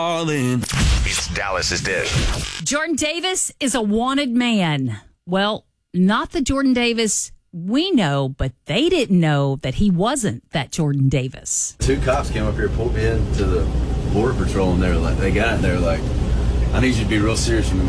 All in. It's Dallas's Dish. Jordan Davis is a wanted man. Well, not the Jordan Davis we know, but they didn't know that he wasn't that Jordan Davis. 2 cops came up here, pulled me into the border patrol, and they got in there like, I need you to be real serious with me,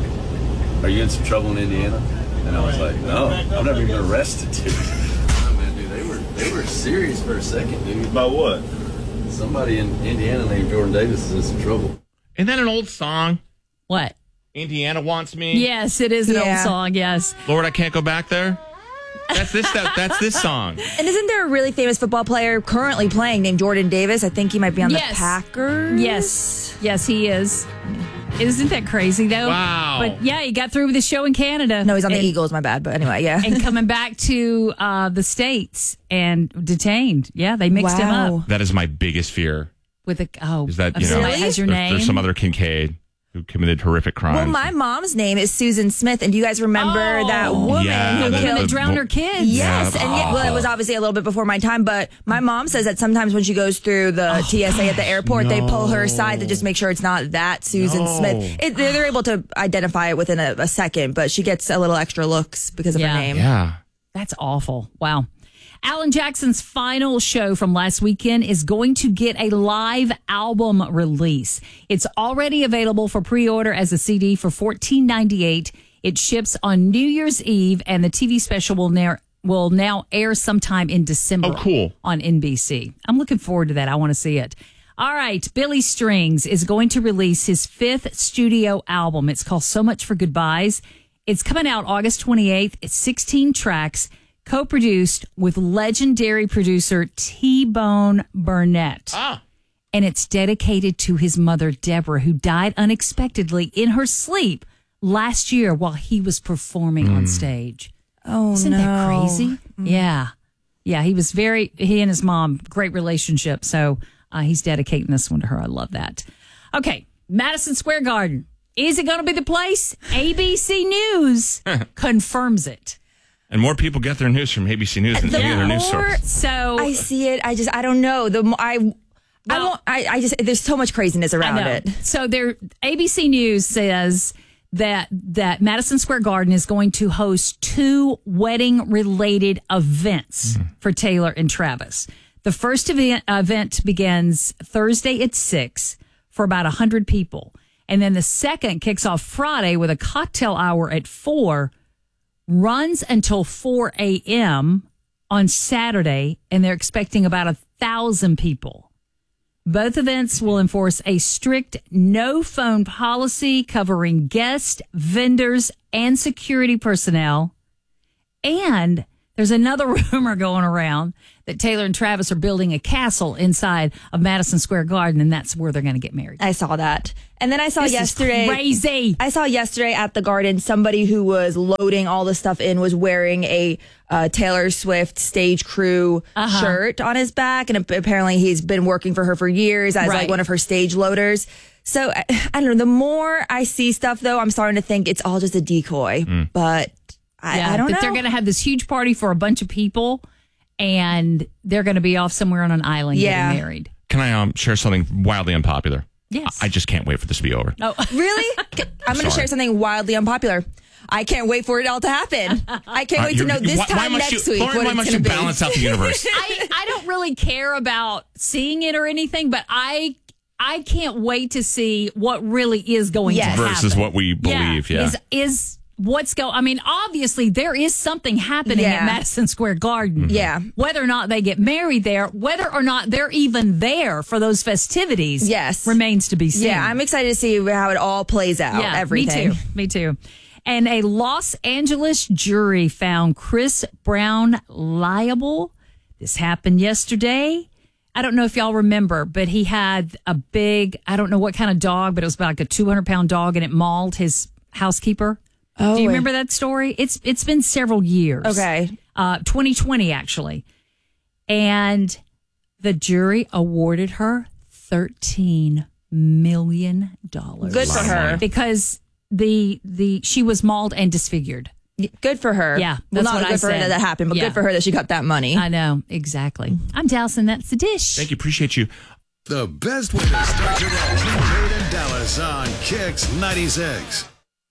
man. Are you in some trouble in Indiana? And I was like, no, I've never even been arrested, dude. Oh, man, dude, they were serious for a second, dude. About what? Somebody in Indiana named Jordan Davis is in some trouble. Isn't that an old song? What? Indiana Wants Me? Yes, it is an old song, yes. Lord, I Can't Go Back There? That's this song. And isn't there a really famous football player currently playing named Jordan Davis? I think he might be on the Packers. Yes, he is. Isn't that crazy, though? Wow. But yeah, he got through with his show in Canada. No, he's on the Eagles, my bad. But anyway, yeah. And coming back to the States and detained. Yeah, they mixed him up. That is my biggest fear. With a, is that, somebody has your name? There's some other Kincaid who committed horrific crimes. Well, my mom's name is Susan Smith, and do you guys remember that woman who killed that drowned her kids? Yes, and it was obviously a little bit before my time, but my mom says that sometimes when she goes through the TSA at the airport, they pull her aside to just make sure it's not that Susan Smith. They're able to identify it within a second, but she gets a little extra looks because of her name. Yeah. That's awful. Wow. Alan Jackson's final show from last weekend is going to get a live album release. It's already available for pre-order as a CD for $14.98. It ships on New Year's Eve, and the TV special will now air sometime in December. Oh, cool. On NBC. I'm looking forward to that. I want to see it. All right, Billy Strings is going to release his 5th studio album. It's called So Much for Goodbyes. It's coming out August 28th. It's 16 tracks. Co-produced with legendary producer T-Bone Burnett. And it's dedicated to his mother, Deborah, who died unexpectedly in her sleep last year while he was performing on stage. Oh, Isn't that crazy? Yeah. Yeah, he and his mom, great relationship. So he's dedicating this one to her. I love that. Okay, Madison Square Garden. Is it going to be the place? ABC News confirms it. And more people get their news from ABC News than any other news source. So I see it. I don't know. There's so much craziness around it. So ABC News says that Madison Square Garden is going to host 2 wedding-related events for Taylor and Travis. The first event begins Thursday at 6 for about 100 people. And then the second kicks off Friday with a cocktail hour at 4, runs until 4 a.m. on Saturday, and they're expecting about 1,000 people. Both events will enforce a strict no-phone policy covering guests, vendors, and security personnel. And there's another rumor going around that Taylor and Travis are building a castle inside of Madison Square Garden, and that's where they're going to get married. I saw that. And then I saw yesterday. Crazy. I saw yesterday at the Garden, somebody who was loading all the stuff in was wearing a Taylor Swift stage crew shirt on his back. And apparently he's been working for her for years as like one of her stage loaders. So I don't know. The more I see stuff, though, I'm starting to think it's all just a decoy. But I don't know. They're going to have this huge party for a bunch of people, and they're going to be off somewhere on an island getting married. Can I share something wildly unpopular? Yes. I just can't wait for this to be over. Oh, really? I'm going to share something wildly unpopular. I can't wait for it all to happen. I can't wait to know this time next week Lauren, what why it's must going you to be. balance out the universe? I don't really care about seeing it or anything, but I can't wait to see what really is going to happen. Versus what we believe, Is what's going... I mean, obviously, there is something happening at Madison Square Garden. Yeah. Whether or not they get married there, whether or not they're even there for those festivities remains to be seen. Yeah, I'm excited to see how it all plays out. Yeah, everything. Me too. And a Los Angeles jury found Chris Brown liable. This happened yesterday. I don't know if y'all remember, but he had a big, I don't know what kind of dog, but it was about like a 200-pound dog, and it mauled his housekeeper. Oh, do you remember that story? It's been several years. Okay. 2020, actually. And the jury awarded her $13 million. Good for her. Because she was mauled and disfigured. Good for her. Yeah. Well, That's not what good I for her said. that happened, but good for her that she got that money. I know. Exactly. I'm Dallas, and that's the dish. Thank you. Appreciate you. The best way to start your day. This on Kicks 96.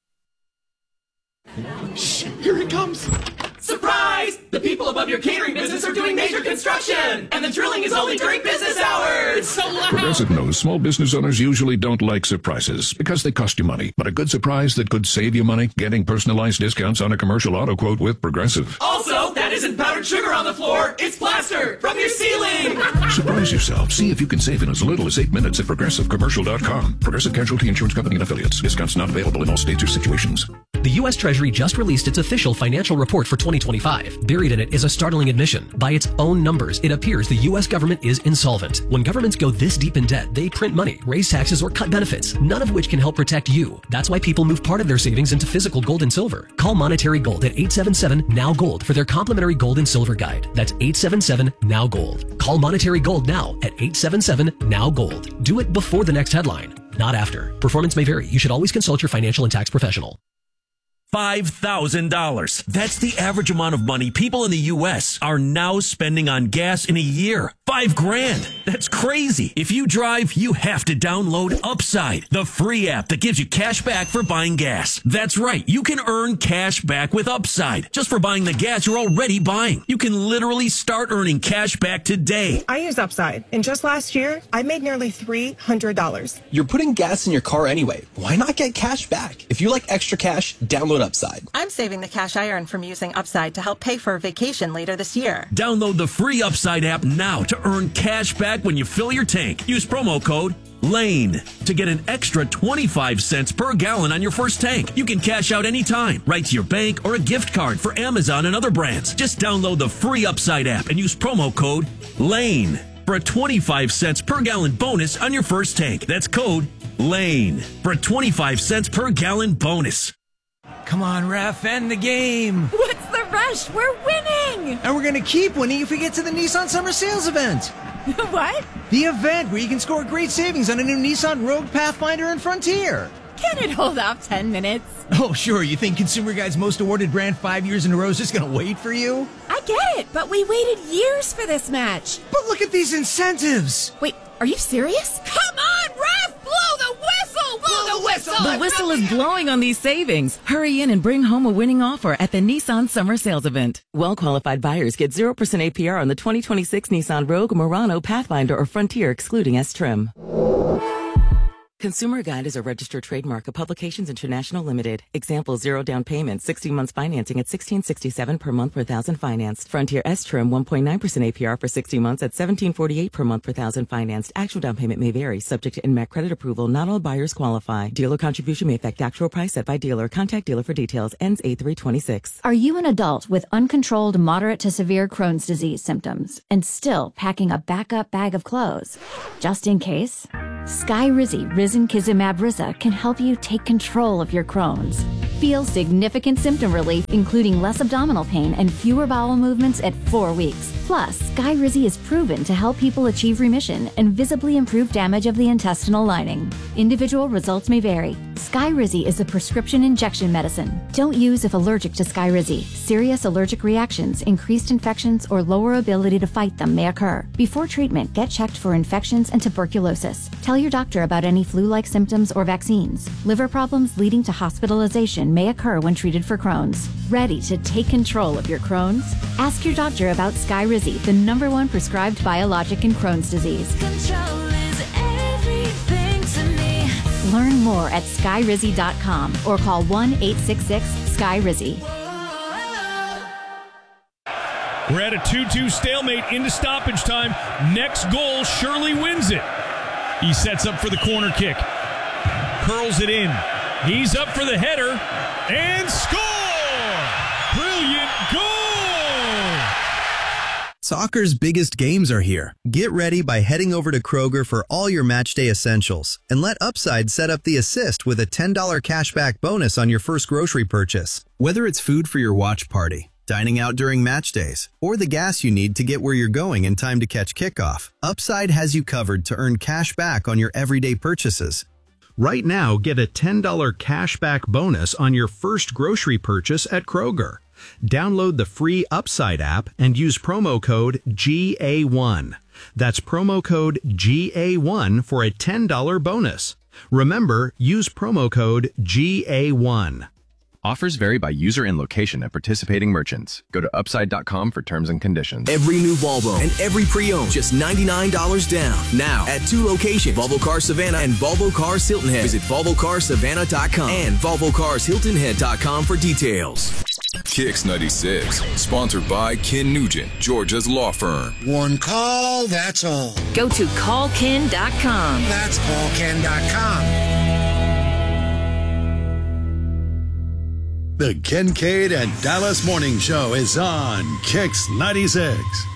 Shh, here it comes. Surprise! The people above your catering business are doing major construction, and the drilling is only during business hours. It's so loud. Progressive knows small business owners usually don't like surprises because they cost you money. But a good surprise that could save you money? Getting personalized discounts on a commercial auto quote with Progressive. Also, that isn't powdered sugar on the floor. It's plaster from your ceiling. Surprise yourself. See if you can save in as little as 8 minutes at ProgressiveCommercial.com. Progressive Casualty Insurance Company and Affiliates. Discounts not available in all states or situations. The U.S. Treasury just released its official financial report for 2025. Buried in it is a startling admission. By its own numbers, it appears the U.S. government is insolvent. When governments go this deep in debt, they print money, raise taxes, or cut benefits, none of which can help protect you. That's why people move part of their savings into physical gold and silver. Call Monetary Gold at 877-NOW-GOLD for their complimentary gold and silver guide. That's 877-NOW-GOLD. Call Monetary Gold now at 877-NOW-GOLD. Do it before the next headline, not after. Performance may vary. You should always consult your financial and tax professional. $5,000. That's the average amount of money people in the U.S. are now spending on gas in a year. $5,000. That's crazy. If you drive, you have to download Upside, the free app that gives you cash back for buying gas. That's right. You can earn cash back with Upside just for buying the gas you're already buying. You can literally start earning cash back today. I use Upside, and just last year, I made nearly $300. You're putting gas in your car anyway. Why not get cash back? If you like extra cash, download Upside. I'm saving the cash I earn from using Upside to help pay for a vacation later this year. Download the free Upside app now to earn cash back when you fill your tank. Use promo code LANE to get an extra 25 cents per gallon on your first tank. You can cash out anytime, right to your bank or a gift card for Amazon and other brands. Just download the free Upside app and use promo code LANE for a 25 cents per gallon bonus on your first tank. That's code LANE for a 25 cents per gallon bonus. Come on, ref, end the game. What's the rush? We're winning. And we're going to keep winning if we get to the Nissan Summer Sales event. What? The event where you can score great savings on a new Nissan Rogue, Pathfinder, and Frontier. Can it hold off 10 minutes? Oh, sure. You think Consumer Guide's most awarded brand 5 years in a row is just going to wait for you? I get it, but we waited years for this match. But look at these incentives. Wait, are you serious? Come on, ref! Blow the whistle! Blow the whistle! The whistle is blowing on these savings. Hurry in and bring home a winning offer at the Nissan Summer Sales event. Well-qualified buyers get 0% APR on the 2026 Nissan Rogue, Murano, Pathfinder, or Frontier, excluding S-Trim. Consumer Guide is a registered trademark of Publications International Limited. Example, 0 down payment, 60 months financing at $16.67 per month per thousand financed. Frontier S-Trim, 1.9% APR for 60 months at $17.48 per month per thousand financed. Actual down payment may vary, subject to INMAC credit approval. Not all buyers qualify. Dealer contribution may affect actual price set by dealer. Contact dealer for details. Ends 8/3/26. Are you an adult with uncontrolled moderate to severe Crohn's disease symptoms and still packing a backup bag of clothes? Just in case? Skyrizi Risankizumab Riza can help you take control of your Crohn's. Feel significant symptom relief, including less abdominal pain and fewer bowel movements at 4 weeks. Plus, Skyrizi is proven to help people achieve remission and visibly improve damage of the intestinal lining. Individual results may vary. Skyrizi is a prescription injection medicine. Don't use if allergic to Skyrizi. Serious allergic reactions, increased infections, or lower ability to fight them may occur. Before treatment, get checked for infections and tuberculosis. Tell your doctor about any flu-like symptoms or vaccines. Liver problems leading to hospitalization may occur when treated for Crohn's. Ready to take control of your Crohn's? Ask your doctor about Skyrizi, the #1 prescribed biologic in Crohn's disease. Control is everything to me. Learn more at skyrizi.com or call 1-866-SKYRIZI. We're at a 2-2 stalemate into stoppage time. Next goal surely wins it. He sets up for the corner kick. Curls it in. He's up for the header. And score! Brilliant goal! Soccer's biggest games are here. Get ready by heading over to Kroger for all your matchday essentials. And let Upside set up the assist with a $10 cashback bonus on your first grocery purchase. Whether it's food for your watch party, dining out during match days, or the gas you need to get where you're going in time to catch kickoff, Upside has you covered to earn cash back on your everyday purchases. Right now, get a $10 cash back bonus on your first grocery purchase at Kroger. Download the free Upside app and use promo code GA1. That's promo code GA1 for a $10 bonus. Remember, use promo code GA1. Offers vary by user and location at participating merchants. Go to upside.com for terms and conditions. Every new Volvo and every pre-owned, just $99 down. Now at 2 locations, Volvo Cars Savannah and Volvo Cars Hilton Head. Visit VolvoCarsSavannah.com and VolvoCarsHiltonHead.com for details. Kicks 96, sponsored by Ken Nugent, Georgia's law firm. One call, that's all. Go to callken.com. That's callken.com. The Kincaid and Dallas Morning Show is on Kicks 96.